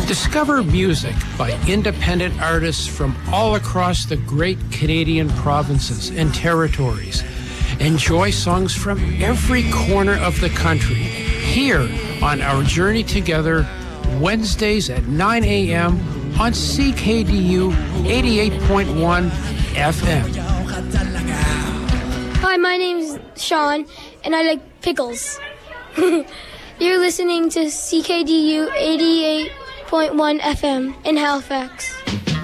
Discover music by independent artists from all across the great Canadian provinces and territories. Enjoy songs from every corner of the country here on Our Journey Together, Wednesdays at 9 a.m. on CKDU 88.1 FM. Hi, my name's Sean, and I like pickles. You're listening to CKDU 88.1 FM in Halifax.